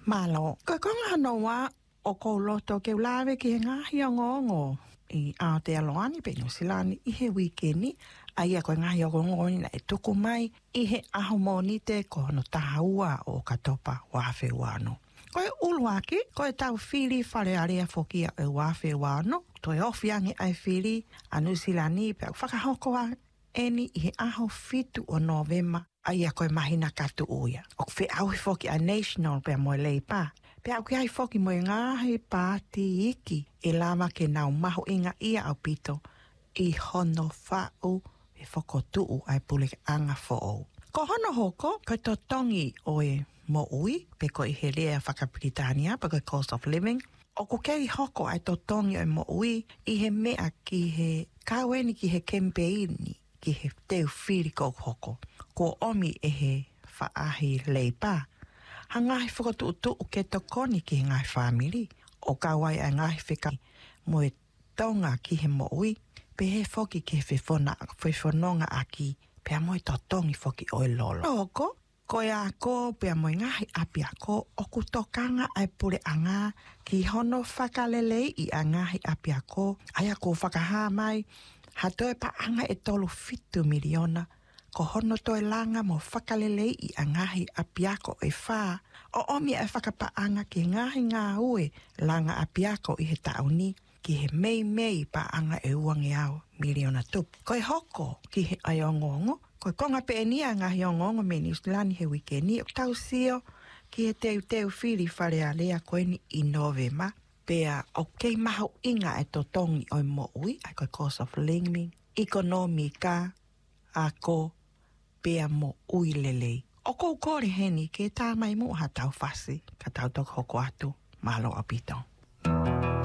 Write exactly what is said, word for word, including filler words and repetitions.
Malo, ko konga no wa o ko loto ke lawe ki nga hi ngongo i Aotearoa pe New Zealand i he weekend ai ko nga hi ngongo ni e tuku mai i he aho moni te ko no tahaua o katopa wafe wano. Ko e uluaki, ko e tau whiri whare area fokia e wafe wano, to e ofiangi ai whiri a New Zealand pe whakahokoa eni i he aho fitu o Novema ai a koe mahina katu uia. O whi auhi foki a national pe a moe lei pā. Pe au ki ai foki moe ngāhe pāti iki e lama ke nau maho inga ia au pito i hono whau e whakotuu ai pule anga fo'ou. Ko hono hoko, ko to tongi o e mo ui, pe ko i he lea whakapritania, pe ko cost of living. O ko kei hoko ai to tongi o e mo ui, i he mea ki he kaueni ki he kempeini, ki he teu whiri ko hoko. Ko omi e he whaahi leipa. Ha ngahi whakatu u ke tokoni ki he ngai whamiri. O kawai a ngahi whika mo e tonga ki he mo ui. Pe he whoki ki he whewhanonga aki. Pe a mo e totongi whoki o e lolo. Oko, ko e a ko pe a mo e ngahi api a ko. O ku tokanga ai pure anga ki hono whakalelei i a ngahi api a ko. Ai a ko whakaha mai. Ha toe pa anga e tolu fitu miliona. Ko hono toi langa mo whakalelei i a ngahi apiako e whā. O omi e whakapaanga ki ngahi ngā ue langa apiako i he tauni. Ki he mei mei pa anga e uangi au miliona tupu. Ko e hoko ki he aiongongo. Ko e konga pe e nia ngahi aiongongo me New Zealand he wikeni. O tau sio ki he teu teu whiri whare a lea koeni i Novema. Pea o kei maho inga e totongi o mo ui. Ai koe cost of living. Ekonomika a ko pea mo ui lelei. O kou kore heni ke tā mai mo ha tau whasi. Ka tau tok hoko atu. Malo apito.